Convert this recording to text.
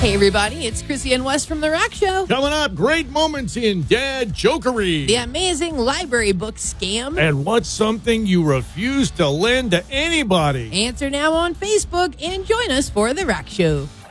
Hey, everybody, it's Chrissy and Wes from The Rock Show. Coming up, great moments in Dad Jokery. The amazing library book scam. And what's something you refuse to lend to anybody? Answer now on Facebook and join us for The Rock Show.